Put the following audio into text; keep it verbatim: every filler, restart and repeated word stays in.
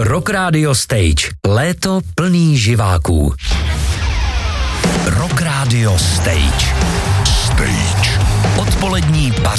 Rock Radio Stage. Léto plný živáků. Rock Radio Stage. Stage. Odpolední pař.